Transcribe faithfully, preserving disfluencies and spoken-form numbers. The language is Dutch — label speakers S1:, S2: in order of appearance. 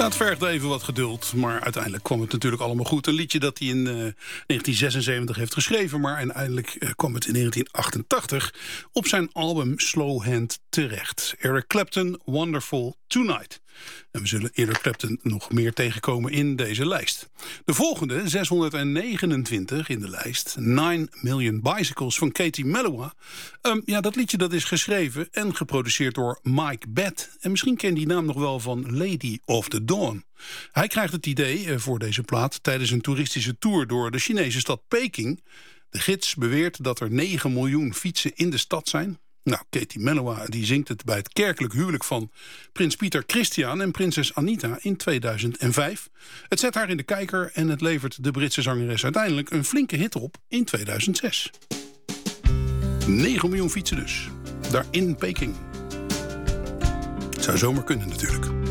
S1: Nou, het vergt even wat geduld, maar uiteindelijk kwam het natuurlijk allemaal goed. Een liedje dat hij in uh, negentien zesenzeventig heeft geschreven, maar uiteindelijk uh, kwam het in negentien achtentachtig op zijn album Slow Hand terecht. Eric Clapton, Wonderful Tonight. En we zullen Eric Clapton nog meer tegenkomen in deze lijst. De volgende, zeshonderdnegenentwintig in de lijst, nine million Bicycles van Katie Melua. Um, ja, dat liedje dat is geschreven en geproduceerd door Mike Batt. En misschien ken je die naam nog wel van Lady of the Dawn. Hij krijgt het idee voor deze plaat tijdens een toeristische tour door de Chinese stad Peking. De gids beweert dat er negen miljoen fietsen in de stad zijn. Nou, Katie Melua die zingt het bij het kerkelijk huwelijk van prins Pieter Christian en prinses Anita in tweeduizend vijf. Het zet haar in de kijker en het levert de Britse zangeres uiteindelijk een flinke hit op in tweeduizend zes. negen miljoen fietsen dus. Daar in Peking. Zou zomaar kunnen natuurlijk.